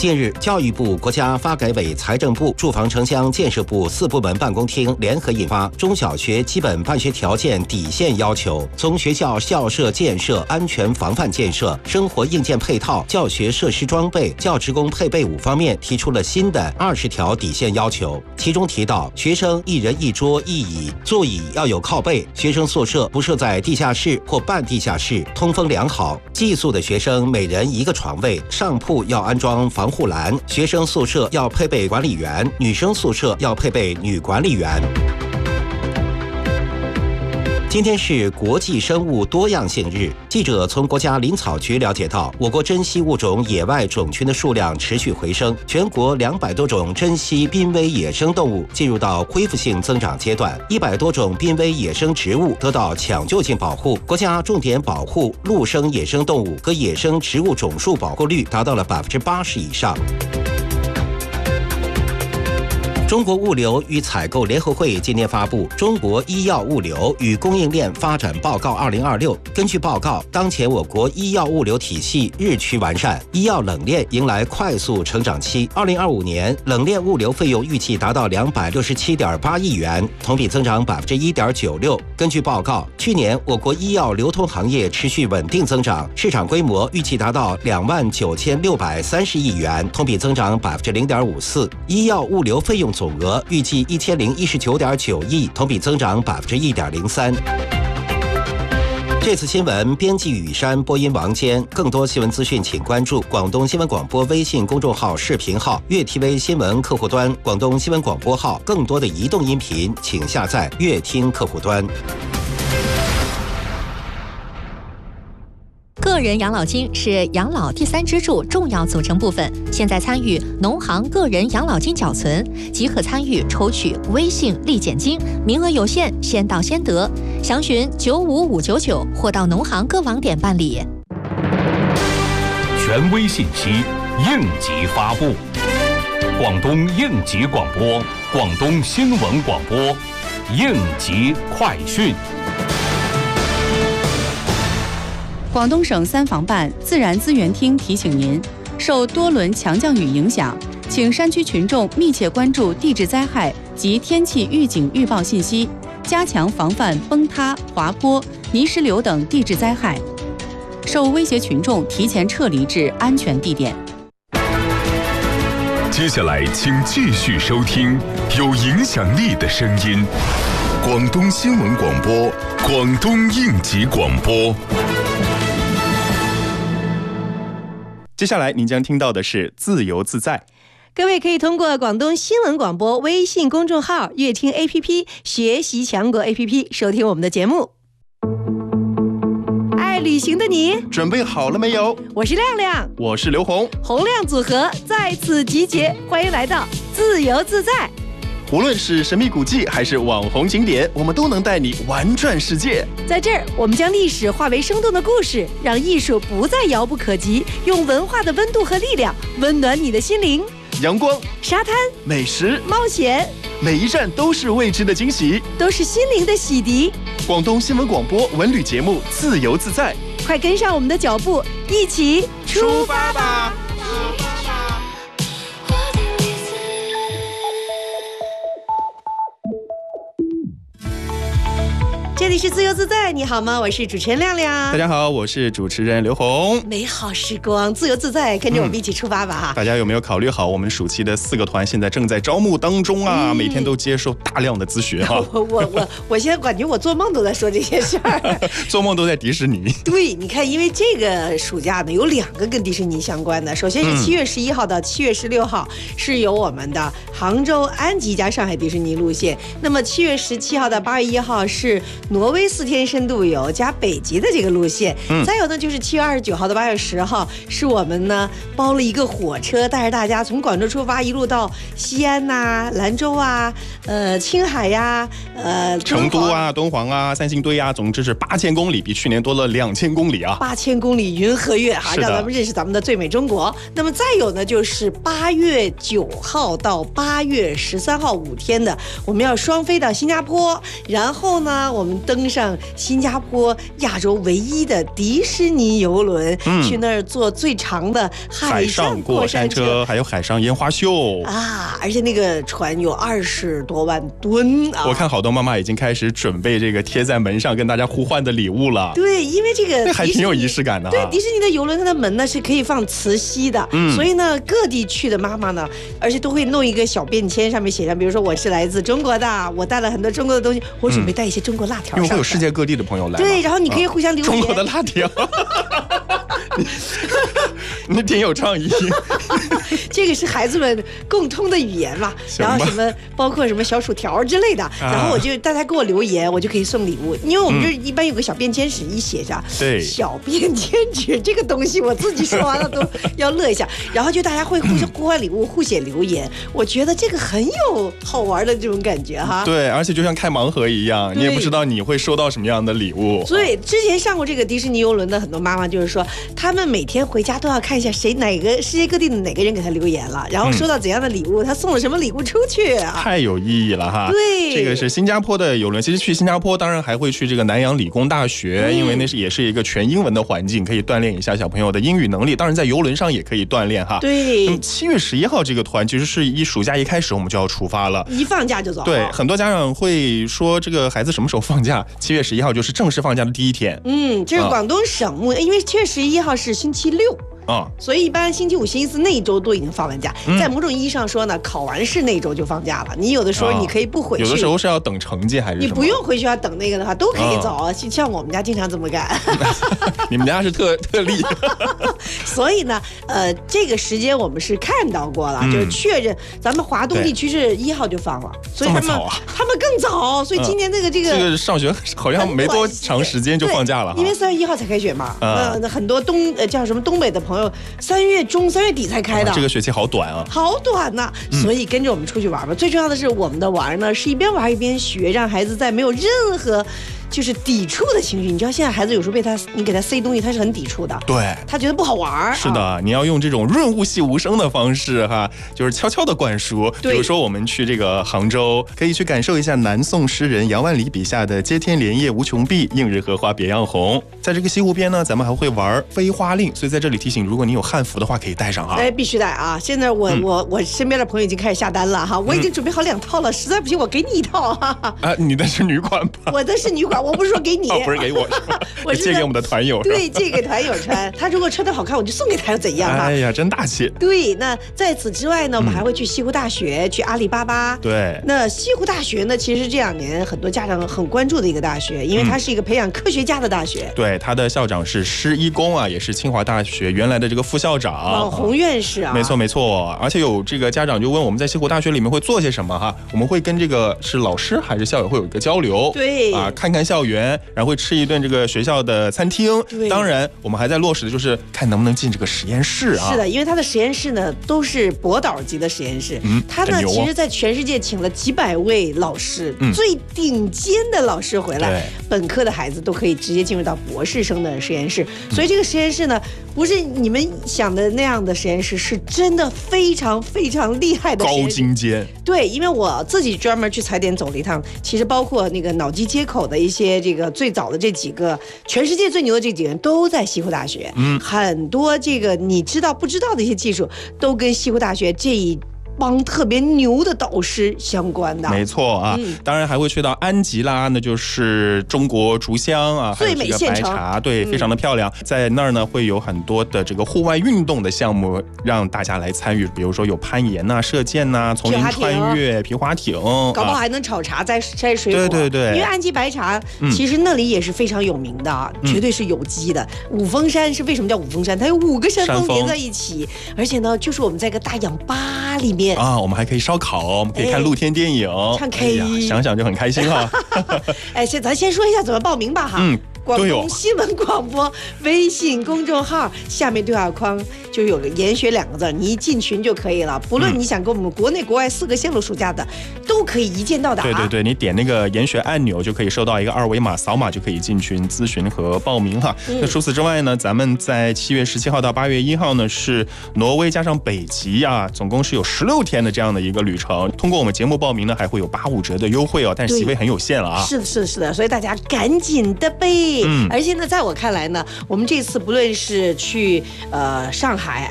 近日，教育部、国家发改委、财政部、住房城乡建设部4部门办公厅联合印发《中小学基本办学条件底线要求》，从学校校舍建设、安全防范建设、生活硬件配套、教学设施装备、教职工配备5方面提出了新的20条底线要求。其中提到，学生1人1桌1椅，座椅要有靠背，学生宿舍不设在地下室或半地下室，通风良好。寄宿的学生每人1个床位，上铺要安装防护栏，学生宿舍要配备管理员，女生宿舍要配备女管理员。今天是国际生物多样性日。记者从国家林草局了解到，我国珍稀物种野外种群的数量持续回升，全国200多种珍稀濒危野生动物进入到恢复性增长阶段，100多种濒危野生植物得到抢救性保护。国家重点保护陆生野生动物和野生植物种数保护率达到了80%以上。中国物流与采购联合会今天发布《中国医药物流与供应链发展报告2026》。根据报告，当前我国医药物流体系日趋完善，医药冷链迎来快速成长期。2025年，冷链物流费用预计达到267.8亿元，同比增长1.96%。根据报告，去年我国医药流通行业持续稳定增长，市场规模预计达到29630亿元，同比增长0.54%。医药物流费用总额预计1019.9亿，同比增长1.03%。这次新闻编辑雨山，播音王坚。更多新闻资讯，请关注广东新闻广播微信公众号、视频号、粤 TV 新闻客户端、广东新闻广播号。更多的移动音频，请下载粤听客户端。 个人养老金是养老第3支柱重要组成部分。现在参与农行个人养老金缴存，即可参与抽取微信立减金，名额有限，先到先得。详询95599或到农行各网点办理。 权威信息，应急发布。广东应急广播，广东新闻广播，应急快讯。 广东省3防办自然资源厅提醒您，受多轮强降雨影响，请山区群众密切关注地质灾害及天气预警预报信息，加强防范崩塌、滑坡、泥石流等地质灾害。受威胁群众提前撤离至安全地点。 接下来，请继续收听有影响力的声音——广东新闻广播、广东应急广播。 接下来您将听到的是自由自在。 各位可以通过广东新闻广播微信公众号、乐听 APP、学习强国 APP 收听我们的节目。爱旅行的你准备好了没有？ 我是亮亮， 我是刘红， 洪亮组合在此集结，欢迎来到自由自在。 无论是神秘古迹还是网红景点，我们都能带你玩转世界。 在这儿，我们将历史化为生动的故事，让艺术不再遥不可及，用文化的温度和力量温暖你的心灵。 阳光、 沙滩、 美食、 冒险， 每一站都是未知的惊喜， 都是心灵的洗涤。 广东新闻广播文旅节目《自由自在》， 快跟上我们的脚步，一起出发吧！这里是自由自在，你好吗？我是主持人亮亮。 大家好，我是主持人刘红。 美好时光，自由自在，跟着我们一起出发吧哈！ 大家有没有考虑好，我们暑期的4个团现在正在招募当中啊，每天都接受大量的咨询哈。 我现在感觉我做梦都在说这些事儿， 做梦都在迪士尼。 对，你看，因为这个暑假呢，有2个跟迪士尼相关的。首先是7月11号到7月16号，是由我们的杭州安吉加上海迪士尼路线。那么7月17号到8月1号是挪威4天深度游加北极的这个路线。再有呢，就是7月29号到8月10号，是我们呢包了一个火车，带着大家从广州出发，一路到西安呐、兰州啊、青海呀、 成都啊、敦煌啊、三星堆啊，总之是8000公里，比去年多了2000公里啊 ！8000公里云和月哈，让咱们认识咱们的最美中国。那么再有呢，就是8月9号到8月13号5天的，我们要双飞到新加坡，然后呢，我们登上新加坡亚洲唯一的迪士尼邮轮，去那儿坐最长的海上过山车， 还有海上烟花秀啊！而且那个船有20多万吨啊！ 我看好多妈妈已经开始准备这个贴在门上跟大家互换的礼物了。 对，因为这个还挺有仪式感的。 对，迪士尼的邮轮它的门呢是可以放磁吸的，所以呢各地去的妈妈呢，而且都会弄一个小便签，上面写上，比如说我是来自中国的，我带了很多中国的东西，我准备带一些中国辣条。 因为会有世界各地的朋友来。 对，然后你可以互相留言。 中国的辣条。你挺有创意。 这个是孩子们共通的语言嘛，然后什么包括什么小薯条之类的，然后大家给我留言，我就可以送礼物。因为我们这一般有个小便签纸，一写上对小便签纸这个东西，我自己说完了都要乐一下。然后就大家会互相互换礼物，互写留言，我觉得这个很有好玩的这种感觉哈。 对，而且就像开盲盒一样，你也不知道你会收到什么样的礼物。 所以之前上过这个迪士尼邮轮的很多妈妈就是说，他们每天回家都要看一下哪个世界各地的哪个人给他留言了，然后收到怎样的礼物，他送了什么礼物出去啊？ 太有意义了哈！ 对， 这个是新加坡的邮轮。其实去新加坡，当然还会去这个南洋理工大学，因为那也是一个全英文的环境，可以锻炼一下小朋友的英语能力。当然在邮轮上也可以锻炼哈。 对。 7月11号这个团其实是一暑假一开始我们就要出发了， 一放假就走。 对，很多家长会说这个孩子什么时候放假？7月11号就是正式放假的第一天。 这是广东省目，因为7月11号是星期六。所以一般星期五、星期四那一周都已经放完假。在某种意义上说呢，考完试那一周就放假了。你有的时候你可以不回去， 有的时候是要等成绩还是什么？ 你不用回去要等那个的话，都可以走。像我们家经常这么干。 你们家是特例。 所以呢，这个时间我们是看到过了，就是确认咱们华东地区是1号就放了，所以他们更早。所以今年这个上学好像没多长时间就放假了， 因为3月1号才开学嘛。很多叫什么东北的朋友，3月中、3月底才开的， 这个学期好短啊， 好短呐！所以跟着我们出去玩吧。最重要的是，我们的玩呢是一边玩一边学，让孩子在没有任何就是抵触的情绪。你知道现在孩子有时候你给他塞东西，他是很抵触的， 对， 他觉得不好玩。 是的，你要用这种润物细无声的方式哈，就是悄悄的灌输。比如说我们去这个杭州，可以去感受一下南宋诗人杨万里笔下的接天莲叶无穷碧，映日荷花别样红。在这个西湖边呢，咱们还会玩飞花令，所以在这里提醒，如果你有汉服的话，可以带上哈。 必须带啊！现在我身边的朋友已经开始下单了哈，我已经准备好2套了，实在不行我给你1套哈。 你的是女款吧？ 我的是女款，我不是说给你， 不是给我，我借给我们的团友。 对，借给团友穿，他如果穿得好看，我就送给他又怎样啊？ 哎呀，真大气。 对，那在此之外呢，我们还会去西湖大学，去阿里巴巴。 对， 那西湖大学呢，其实这2年很多家长很关注的一个大学，因为它是一个培养科学家的大学。 对，他的校长是施一公啊，也是清华大学原来的这个副校长， 网红院士啊。 没错没错，而且有这个家长就问我们在西湖大学里面会做些什么哈，我们会跟这个是老师还是校友会有一个交流。 对啊，看看校园，然后会吃一顿这个学校的餐厅。当然我们还在落实的就是看能不能进这个实验室啊。 是的，因为他的实验室呢都是博导级的实验室，他呢其实在全世界请了几百位老师，最顶尖的老师回来，本科的孩子都可以直接进入到博士生的实验室。所以这个实验室呢，不是你们想的那样的实验室，是真的非常非常厉害的实验室， 高精尖。 对，因为我自己专门去踩点走了一趟，其实包括那个脑机接口的一些这个最早的这几个，全世界最牛的这几个人都在西湖大学，很多这个你知道不知道的一些技术都跟西湖大学这一帮特别牛的导师相关的。 没错啊，当然还会去到安吉拉，那就是中国竹乡啊， 最美县城， 还有这个白茶，对，非常的漂亮。在那儿呢会有很多的这个户外运动的项目让大家来参与，比如说有攀岩呐、射箭呐、丛林穿越、皮划艇， 搞不好还能炒茶、摘水果。 对， 因为安吉白茶其实那里也是非常有名的，绝对是有机的。五峰山是为什么叫五峰山？它有5个山峰连在一起，而且呢，就是我们在一个大氧吧里面啊，我们还可以烧烤，我们可以看露天电影， 唱 K， 想想就很开心哈。 哎，咱先说一下怎么报名吧哈。 广东新闻广播微信公众号下面对话框就有个研学2个字，你一进群就可以了。不论你想跟我们国内国外4个线路暑假的，都可以一键到达。 对对对，你点那个研学按钮就可以收到一个2维码，扫码就可以进群咨询和报名哈。那除此之外呢，咱们在7月17号到8月1号呢是挪威加上北极啊，总共是有16天的这样的一个旅程。通过我们节目报名呢，还会有85折的优惠哦，但是席位很有限了啊。 是的，是的，是的，所以大家赶紧的呗。而且呢，在我看来呢，我们这次不论是去上海、